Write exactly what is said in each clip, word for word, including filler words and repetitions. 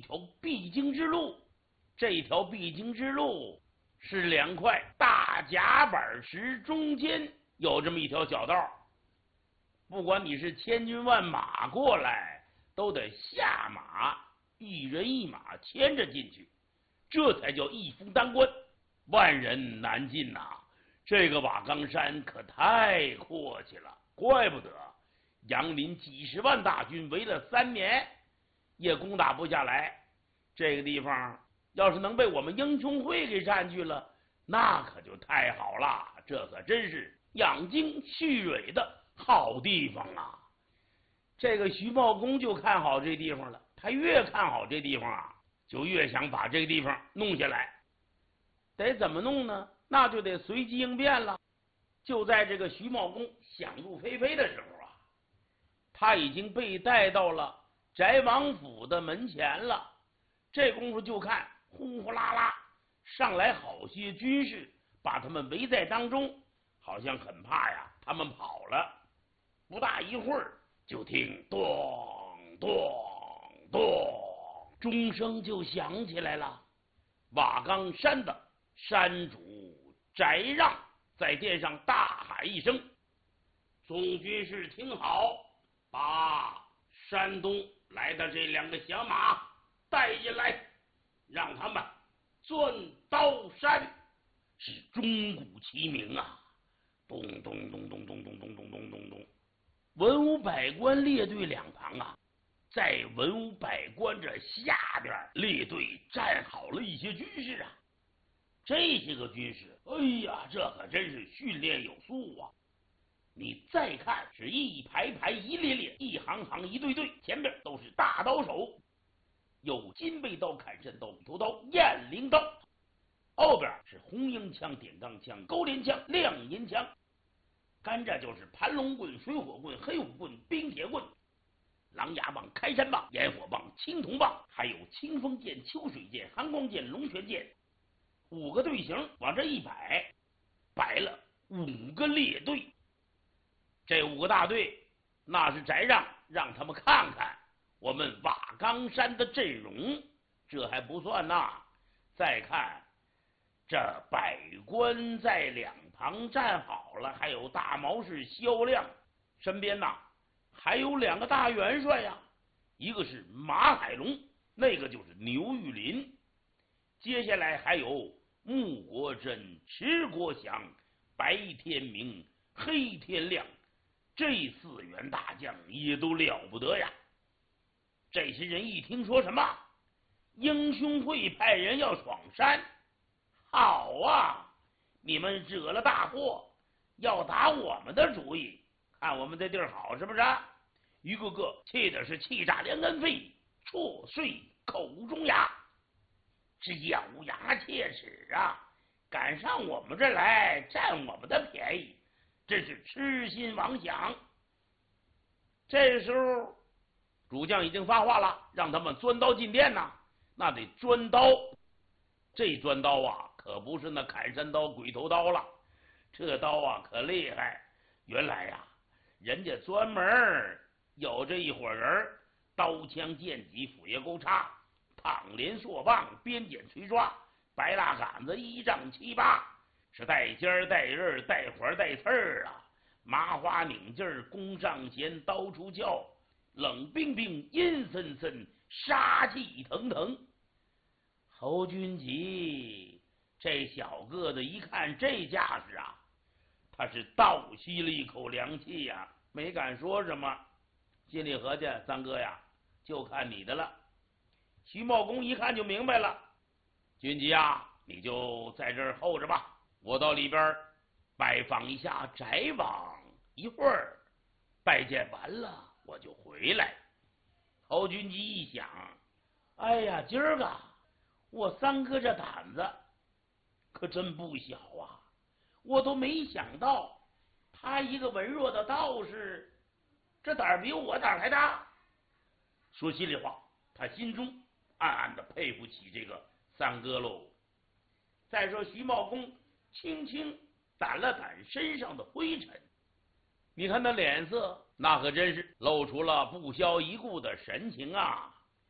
条必经之路。这条必经之路是两块大甲板石中间有这么一条小道，不管你是千军万马过来，都得下马，一人一马牵着进去，这才叫一夫当关，万人难进呐、啊。这个瓦岗山可太阔气了，怪不得杨林几十万大军围了三年也攻打不下来。这个地方要是能被我们英雄会给占据了，那可就太好了，这可真是养精蓄锐的好地方啊！这个徐茂公就看好这地方了，他越看好这地方啊，就越想把这个地方弄下来。得怎么弄呢？那就得随机应变了。就在这个徐茂公想入非非的时候啊，他已经被带到了翟王府的门前了。这功夫就看呼呼啦啦上来好些军士，把他们围在当中，好像很怕呀他们跑了。不大一会儿，就听咚咚咚，钟声就响起来了。瓦岗山的山主翟让在殿上大喊一声：“众军士听好，把山东来的这两个小马带进来，让他们钻刀山。”是钟鼓齐鸣啊，咚咚咚咚咚咚咚咚咚咚咚。文武百官列队两旁啊，在文武百官这下边列队站好了一些军士啊。这些个军士，哎呀，这可真是训练有素啊！你再看，是一排排、一列列、一行行、一队队，前边都是大刀手，有金背刀、砍山刀、头刀、雁翎刀，后边是红缨枪、点钢枪、勾连枪、亮银枪，跟着就是盘龙棍、水火棍、黑虎棍、冰铁棍、狼牙棒、开山棒、烟火棒、青铜棒，还有清风剑、秋水剑、寒光剑、龙泉剑。五个队形往这一摆，摆了五个列队。这五个大队，那是翟让让他们看看我们瓦岗山的阵容。这还不算呐，再看这百官在两旁站好了，还有大毛士萧亮，身边呐还有两个大元帅呀，一个是马海龙，那个就是牛玉林。接下来还有穆国珍、迟国祥、白天明、黑天亮，这四员大将也都了不得呀。这些人一听说什么英雄会派人要闯山，好啊，你们惹了大祸，要打我们的主意，看我们这地儿好是不是？一个个气的是气炸连根肺，戳碎口中牙，是咬牙切齿啊！赶上我们这儿来占我们的便宜，真是痴心妄想。这时候主将已经发话了，让他们钻刀进殿呐，那得钻刀。这钻刀啊，可不是那砍山刀、鬼头刀了，这刀啊可厉害。原来呀、啊，人家专门有这一伙人，刀枪剑戟、斧钺钩叉、躺连槊棒、鞭锏锤抓、白蜡杆子一丈七八，是带尖儿带刃带环带刺儿啊，麻花拧劲儿，弓上弦，刀出鞘，冷冰冰，阴森森，杀气腾腾。侯君集这小个子一看这架势啊，他是倒吸了一口凉气呀、啊，没敢说什么，心里合计：三哥呀，就看你的了。徐茂公一看就明白了，君集啊，你就在这儿候着吧，我到里边拜访一下翟王，一会儿拜见完了我就回来。侯君集一想，哎呀，今儿个我三哥这胆子可真不小啊，我都没想到他一个文弱的道士，这胆儿比我胆还大。说心里话，他心中暗暗的佩服起这个三哥喽。再说徐茂公轻轻掸了掸身上的灰尘，你看他脸色，那可真是露出了不消一顾的神情啊。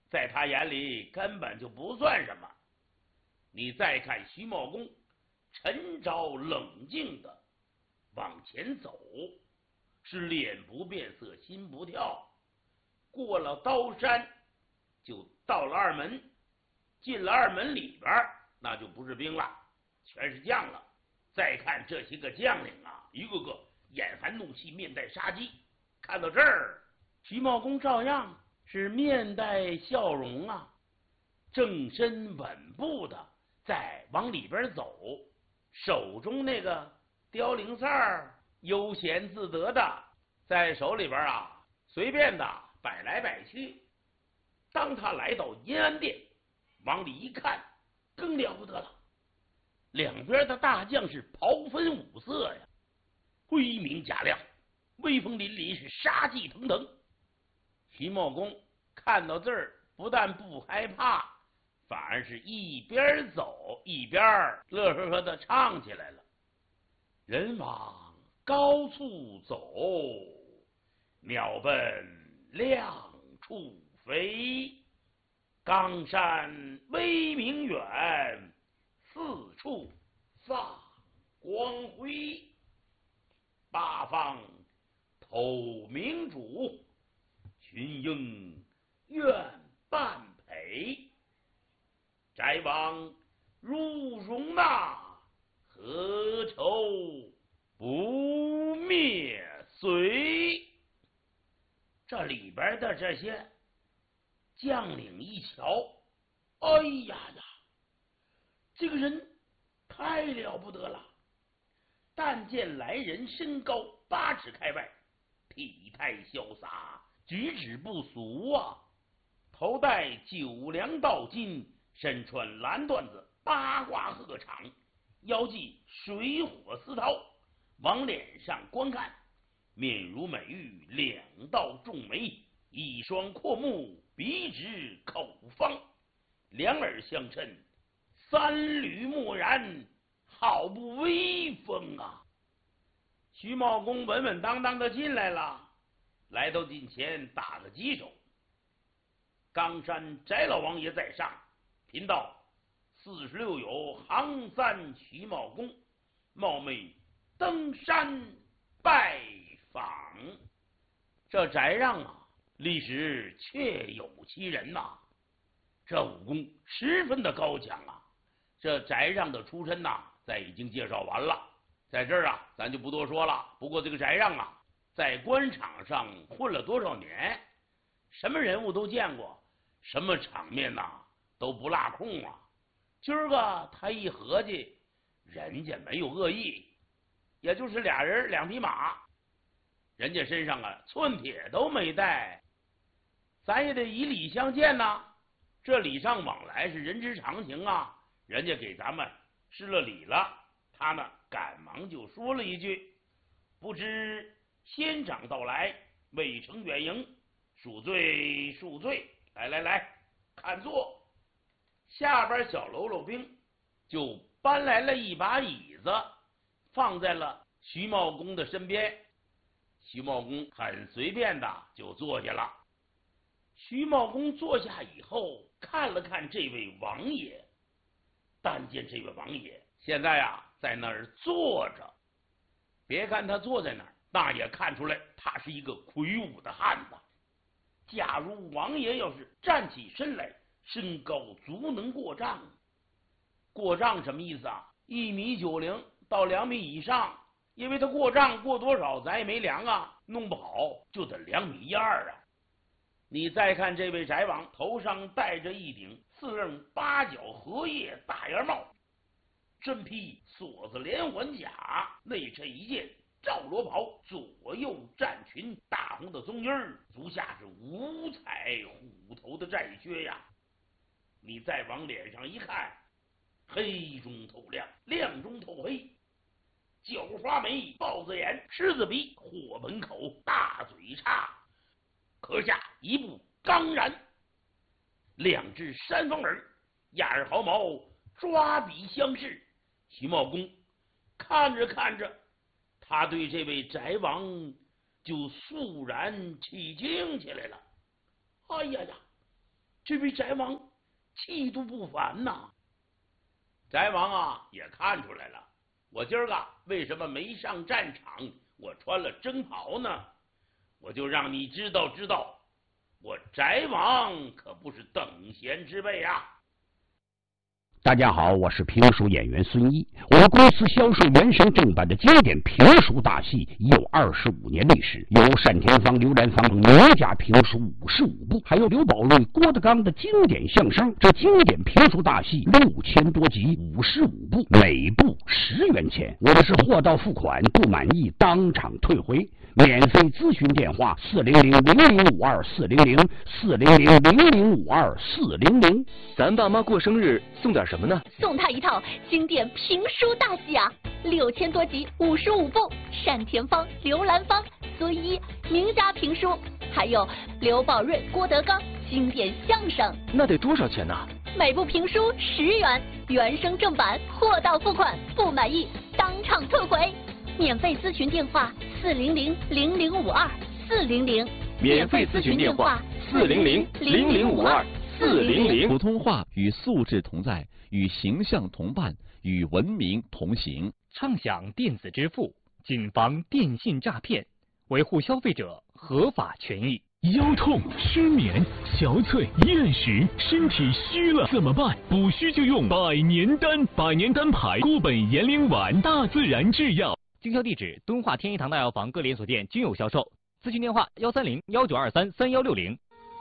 在他眼里根本就不算什么。你再看徐茂公，沉着冷静的往前走，是脸不变色心不跳。过了刀山，就到了二门，进了二门里边，那就不是兵了，全是将了。再看这些个将领啊，一个个眼含怒气，面带杀机。看到这儿，徐茂公照样是面带笑容啊，正身稳步的在往里边走，手中那个凋零扇儿悠闲自得的在手里边啊随便的摆来摆去。当他来到阴安殿，往里一看，更了不得了，两边的大将是袍分五色呀，辉明甲亮，威风凛凛，是杀气腾腾。徐茂公看到这儿，不但不害怕，反而是一边走一边乐呵呵的唱起来了。人往高处走，鸟奔亮处飞，冈山威名远，四处放光辉。八方投明主，群英愿伴陪。翟王入容纳，何愁不灭隋。这里边的这些将领一瞧，哎呀呀，这个人太了不得了！但见来人身高八尺开外，体态潇洒，举止不俗啊。头戴九梁道巾，身穿蓝缎子，八卦鹤氅，腰系水火丝绦，往脸上观看，面如美玉，两道重眉，一双阔目，鼻直口方，两耳相称，三缕默然，好不威风啊！徐茂公稳稳当当的进来了，来到近前打个稽首。冈山翟老王爷在上，贫道四十六友行三徐茂公，冒昧登山拜访。这翟让啊，历史确有其人呐、啊，这武功十分的高强啊。这翟让的出身呐、啊，咱已经介绍完了，在这儿啊，咱就不多说了。不过这个翟让啊，在官场上混了多少年，什么人物都见过，什么场面呐、啊、都不落空啊。今儿个他一合计，人家没有恶意，也就是俩人两匹马，人家身上啊寸铁都没带，咱也得以礼相见呐。这礼尚往来是人之常情啊。人家给咱们施了礼了，他呢赶忙就说了一句：“不知仙长到来，未成远迎，恕罪恕罪。来来来，看坐。”下边小喽啰兵就搬来了一把椅子，放在了徐茂公的身边。徐茂公很随便的就坐下了。徐茂公坐下以后，看了看这位王爷，但见这位王爷现在啊在那儿坐着，别看他坐在那儿，那也看出来他是一个魁梧的汉子。假如王爷要是站起身来，身高足能过丈。过丈什么意思啊？一米九零到两米以上，因为他过丈过多少咱也没量啊，弄不好就得两米一二啊。你再看这位翟王，头上戴着一顶四棱八角荷叶大檐帽，身披锁子连环甲，内衬一件赵罗袍，左右战裙，大红的棕缨，足下是五彩虎头的战靴呀。你再往脸上一看，黑中透亮，亮中透黑，角花眉，豹子眼，狮子鼻，火盆口，大嘴叉，壳下一部钢髯，两只山峰耳，压耳毫毛，抓笔相视。徐茂公看着看着，他对这位翟王就肃然起敬起来了。哎呀呀， 这位翟王气度不凡呐。翟王啊也看出来了，我今儿个为什么没上战场，我穿了征袍呢？我就让你知道知道，我翟王可不是等闲之辈啊。 大家好，我是评书演员孙一。我们公司销售原声正版的经典评书大戏已有二十五年历史，有单田芳、刘兰芳等名家评书五十五部，还有刘宝瑞、郭德纲的经典相声。这经典评书大戏六千多集，五十五部，每部十元钱。我们是货到付款，不满意当场退回。免费咨询电话：四零零零零五二四零零四零零零零五二四零零。 咱爸妈过生日送点什么呢？ 送他一套经典评书大戏啊，六千多集，五十五部，单田芳、刘兰芳、孙一名家评书，还有刘宝瑞、郭德纲经典相声。 那得多少钱呢？ 每部评书十元，原声正版，货到付款，不满意当场退回。免费咨询电话：四零零零零五二四零零。 免费咨询电话：四零零零零五二四零零。 普通话与素质同在，与形象同伴，与文明同行。 畅享电子支付，谨防电信诈骗，维护消费者合法权益。 腰痛、失眠、憔悴、厌食，身体虚了怎么办？补虚就用百年丹，百年丹牌固本延龄丸，大自然制药。 经销地址：敦化天一堂大药房各连锁店均有销售。咨询电话：幺三零幺九二三三幺六零。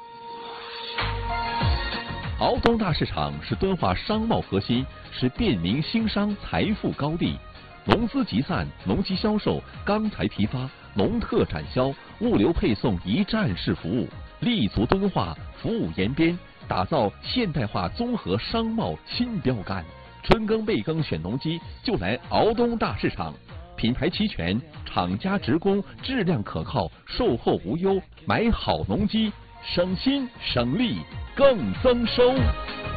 敖东大市场是敦化商贸核心，是便民兴商财富高地。农资集散、农机销售、钢材批发、农特展销、物流配送一站式服务，立足敦化，服务延边，打造现代化综合商贸新标杆。春耕备耕选农机，就来敖东大市场。品牌齐全，厂家直供，质量可靠，售后无忧。买好农机，省心省力更增收。